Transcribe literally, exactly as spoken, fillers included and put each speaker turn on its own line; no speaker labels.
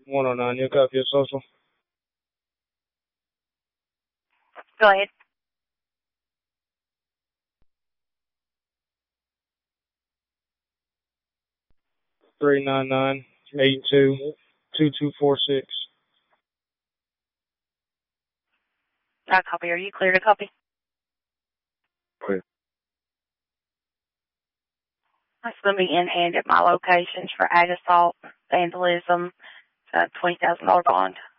one oh nine, you copy your social?
Go ahead.
three nine nine, eight two, two two four six.
I copy. Are you clear to copy?
Clear.
That's going to be in hand at my locations for ag assault, vandalism, uh, twenty thousand dollars bond.